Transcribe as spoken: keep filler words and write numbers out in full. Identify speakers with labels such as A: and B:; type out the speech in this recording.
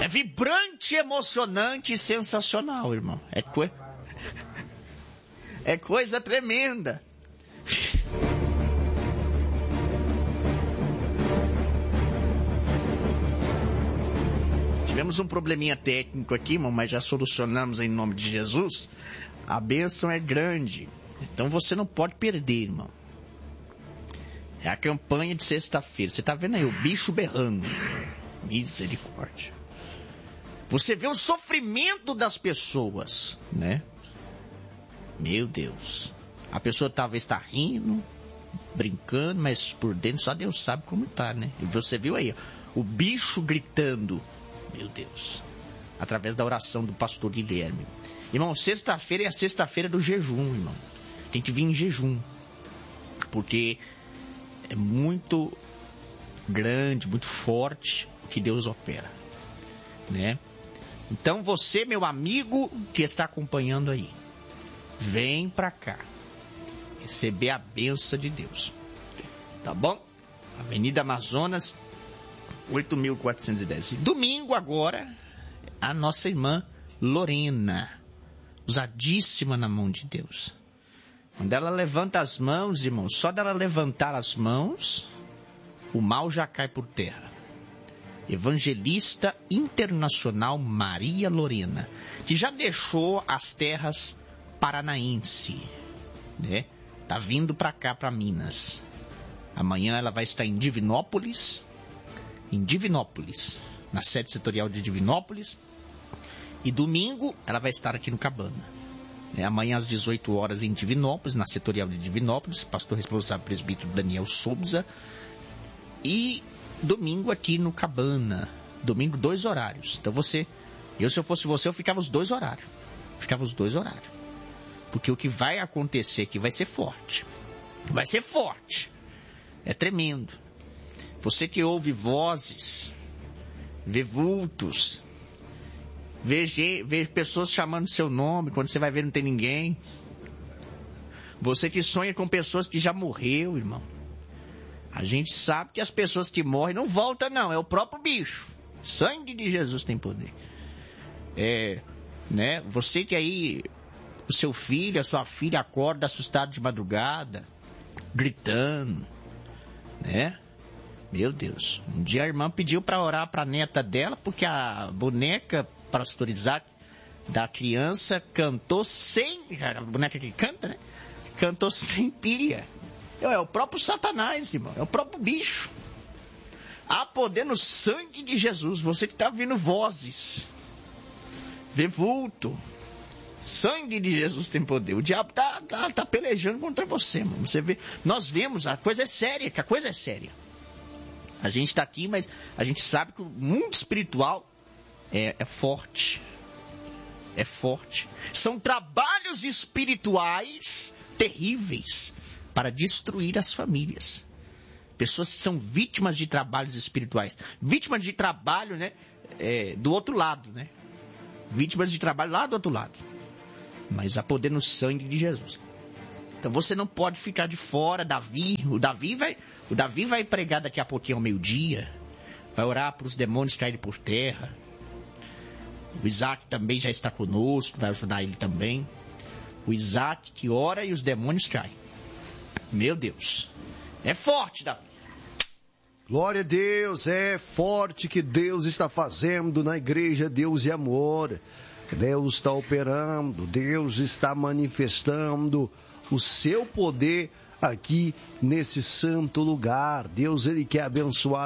A: É vibrante, emocionante e sensacional, irmão. É, co... é coisa tremenda. Tivemos um probleminha técnico aqui, irmão, mas já solucionamos em nome de Jesus. A bênção é grande. Então você não pode perder, irmão. É a campanha de sexta-feira. Você tá vendo aí o bicho berrando. Misericórdia. Você vê o sofrimento das pessoas, né? Meu Deus. A pessoa talvez está rindo, brincando, mas por dentro só Deus sabe como tá, né? E você viu aí, ó, o bicho gritando. Meu Deus. Através da oração do pastor Guilherme. Irmão, sexta-feira é a sexta-feira do jejum, irmão. Tem que vir em jejum. Porque é muito grande, muito forte o que Deus opera, né? Então você, meu amigo que está acompanhando aí, vem pra cá receber a bênção de Deus, tá bom? Avenida Amazonas, oito mil quatrocentos e dez. Domingo agora, a nossa irmã Lorena, usadíssima na mão de Deus. Quando ela levanta as mãos, irmão, só dela levantar as mãos, o mal já cai por terra. Evangelista internacional Maria Lorena, que já deixou as terras paranaense, né? Tá vindo para cá, para Minas. Amanhã ela vai estar em Divinópolis, em Divinópolis, na sede setorial de Divinópolis. E domingo ela vai estar aqui no Cabana. É, amanhã às dezoito horas em Divinópolis, na setorial de Divinópolis, pastor responsável presbítero Daniel Souza. E domingo aqui no Cabana. Domingo, dois horários. Então você, eu se eu fosse você, eu ficava os dois horários. Ficava os dois horários. Porque o que vai acontecer aqui vai ser forte. Vai ser forte. É tremendo. Você que ouve vozes, vê vultos, vê, vê pessoas chamando seu nome, quando você vai ver não tem ninguém. Você que sonha com pessoas que já morreu, irmão. A gente sabe que as pessoas que morrem não voltam, não. É o próprio bicho. Sangue de Jesus tem poder. É, né? Você que aí, o seu filho, a sua filha acorda assustado de madrugada, gritando, né? Meu Deus. Um dia a irmã pediu para orar para a neta dela, porque a boneca pastorizada da criança cantou sem... A boneca que canta, né? Cantou sem pilha. É o próprio Satanás, irmão. É o próprio bicho. Há poder no sangue de Jesus. Você que está ouvindo vozes, vê vulto. Sangue de Jesus tem poder. O diabo está tá, tá pelejando contra você, mano. Você vê, nós vemos, a coisa é séria, que a coisa é séria. A gente está aqui, mas a gente sabe que o mundo espiritual é, é forte. É forte. São trabalhos espirituais terríveis para destruir as famílias. Pessoas que são vítimas de trabalhos espirituais. Vítimas de trabalho, né? É, do outro lado, né? Vítimas de trabalho lá do outro lado. Mas há poder no sangue de Jesus. Então você não pode ficar de fora. Davi, o Davi vai, o Davi vai pregar daqui a pouquinho ao meio-dia. Vai orar para os demônios caírem por terra. O Isaac também já está conosco, vai ajudar ele também. O Isaac que ora e os demônios caem. Meu Deus. É forte, Davi.
B: Glória a Deus, é forte que Deus está fazendo na igreja Deus e Amor. Deus está operando, Deus está manifestando o seu poder aqui nesse santo lugar. Deus, Ele quer abençoar